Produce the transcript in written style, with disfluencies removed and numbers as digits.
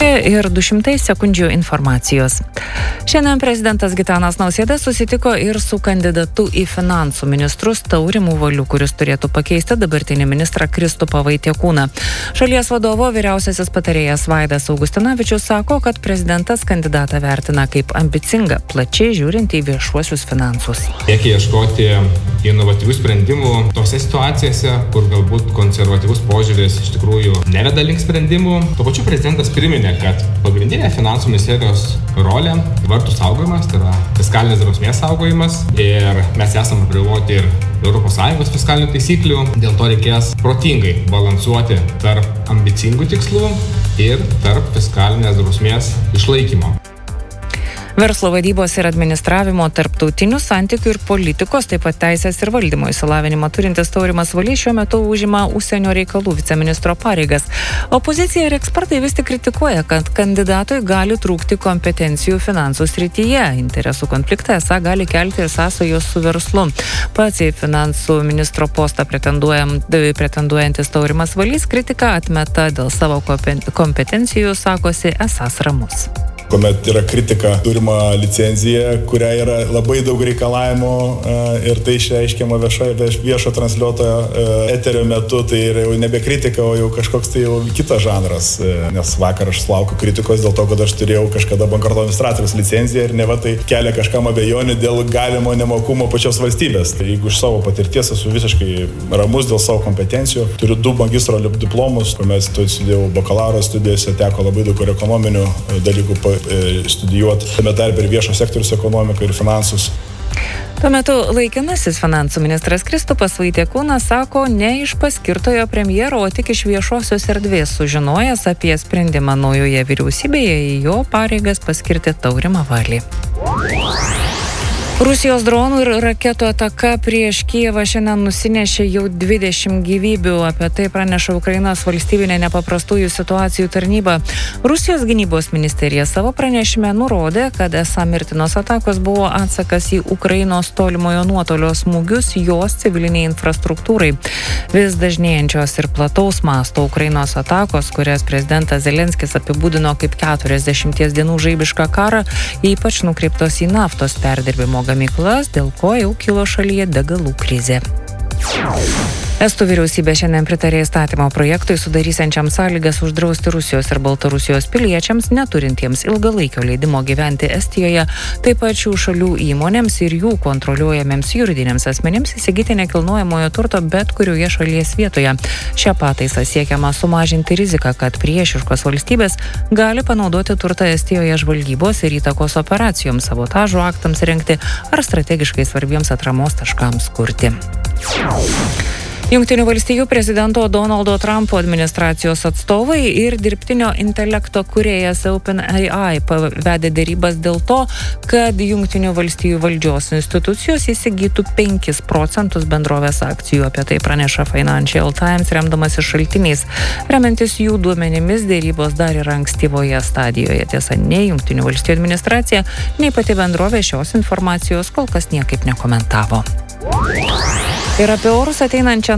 ir 200 sekundžių informacijos. Šiandien prezidentas Gitanas Nausėda susitiko ir su kandidatu į finansų ministrus Taurimu Valiu, kuris turėtų pakeisti dabartinį ministrą Kristupą Vaitiekūną. Šalies vadovo vyriausiasis patarėjas Vaidas Augustinavičius sako, kad prezidentas kandidatą vertina kaip ambicingą, plačiai žiūrint į viešuosius finansus. Reikia ieškoti inovatyvių sprendimų tose situacijose, kur galbūt konservatyvus požiūris iš tikrųjų neveda link sprendimų. Tuo pačiu prezidentas priminė, kad pagrindinė finansų ministerijos rolė vartų saugojimas, tai yra fiskalinės drausmės saugojimas, ir mes esame apriboti ir ES fiskalinių taisyklių, dėl to reikės protingai balansuoti tarp ambicingų tikslų ir tarp fiskalinės drausmės išlaikymo. Verslo vadybos ir administravimo, tarptautinių santykių ir politikos, taip pat teisės ir valdymo išsilavinimą turintis Taurimas Valys šiuo metu užima užsienio reikalų viceministro pareigas. Opozicija ir ekspertai vis tik kritikuoja, kad kandidatui gali trūkti kompetencijų finansų srityje. Interesų konfliktą esą gali kelti ir sąsajos su verslu. Pats į finansų ministro postą pretenduojantis Taurimas Valys kritiką atmeta dėl savo kompetencijų, sakosi esąs ramus. Kuomet yra kritika turima licencija, kuria yra labai daug reikalavimų ir tai išreiškiama viešo transliuotojo eterio metu, tai yra jau nebe kritika, o jau kažkoks tai jau kitas žanras. Nes vakar aš laukiu kritikos dėl to, kad aš turėjau kažkada bankroto administratoriaus licenciją ir neva tai kelia kažkam abejonių dėl galimo nemokumo pačios valstybės. Tai jeigu iš savo patirties esu visiškai ramus dėl savo kompetencijų, turiu 2 magistro diplomus, kuomet studijavau bakalauro studijose, teko labai daug ir ekonominių dalykų studijuoti, tame tarpe ir viešo sektoriaus ekonomiką ir finansus. Tuo metu laikinasis finansų ministras Kristupas Vaitiekūnas sako, ne iš paskirtojo premjero, o tik iš viešosios erdvės sužinojęs apie sprendimą naujoje vyriausybėje į jo pareigas paskirti Taurimą Valį. Rusijos dronų ir raketų ataka prieš Kijevą šiandien nusinešė jau 20 gyvybių. Apie tai praneša Ukrainos valstybinė nepaprastųjų situacijų tarnyba. Rusijos gynybos ministerija savo pranešime nurodė, kad esą mirtinos atakos buvo atsakas į Ukrainos tolimojo nuotolio smūgius jos civiliniai infrastruktūrai. Vis dažnėjančios ir plataus masto Ukrainos atakos, kurias prezidentas Zelenskis apibūdino kaip 40 dienų žaibišką karą, ypač nukreiptos į naftos perdirbimo gamyklas, dėl ko jau kilo šalyje degalų krizė. Estų vyriausybė šiandien pritarė įstatymo projektui sudarysiančiam sąlygas uždrausti Rusijos ir Baltarusijos piliečiams, neturintiems ilgalaikio leidimo gyventi Estijoje, taip pat šių šalių įmonėms ir jų kontroliuojamiems juridiniams asmenims įsigyti nekilnojamojo turto bet kurioje šalies vietoje. Šią pataisą siekiama sumažinti riziką, kad priešiškos valstybės gali panaudoti turtą Estijoje žvalgybos ir įtakos operacijoms, sabotažo aktams rengti ar strategiškai svarbiems atramos taškams kurti. Jungtinių valstijų prezidento Donaldo Trumpo administracijos atstovai ir dirbtinio intelekto kūrėjas OpenAI vedė derybas dėl to, kad Jungtinių valstijų valdžios institucijos įsigytų 5% bendrovės akcijų. Apie tai praneša Financial Times, remdamasi šaltiniais. Remiantis jų duomenimis, derybos dar yra ankstyvoje stadijoje. Tiesa, nei Jungtinių valstijų administracija, nei pati bendrovė šios informacijos kol kas niekaip nekomentavo. Ir apie orus ateinančią